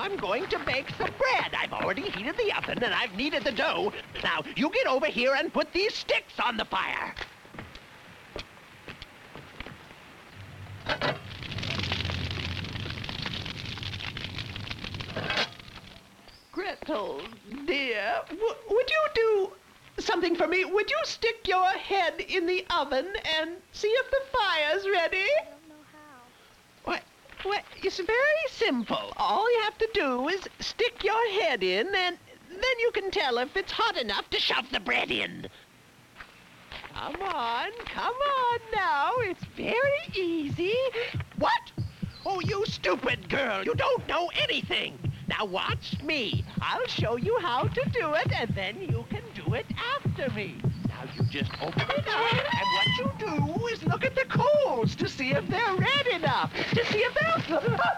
I'm going to bake some bread. I've already heated the oven and I've kneaded the dough. Now, you get over here and put these sticks on the fire. Gretel, dear, would you do something for me? Would you stick your head in the oven and see if the fire's ready? I don't know how. Well, it's very simple. All you have to do is stick your head in, and then you can tell if it's hot enough to shove the bread in. Come on now. It's very easy. What? Oh, you stupid girl. You don't know anything. Now watch me. I'll show you how to do it, and then you can do it after me. Now you just open it up, and what you do is look at the coals to see if they're red enough, to see if they're...